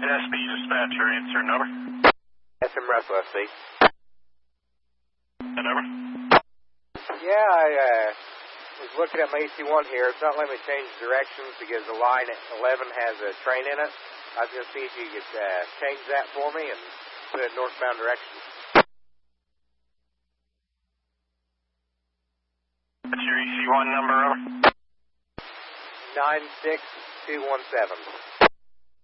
SB dispatcher, answer number. SM Russell SB. The number? Yeah, I was looking at my EC1 here. It's not letting me change directions because the line at 11 has a train in it. I was going to see if you could change that for me and put it in northbound direction. What's your EC1 number, over? 96217.